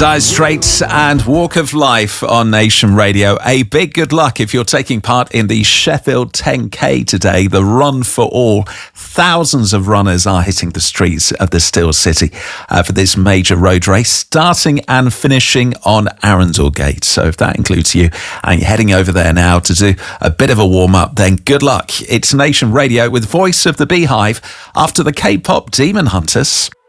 Dire Straits and Walk of Life on Nation Radio. A big good luck if you're taking part in the Sheffield 10K today, the Run for All. Thousands of runners are hitting the streets of the Steel City for this major road race, starting and finishing on Arundel Gate. So if that includes you and you're heading over there now to do a bit of a warm-up, then good luck. It's Nation Radio with Voice of the Beehive after the K-pop Demon Hunters.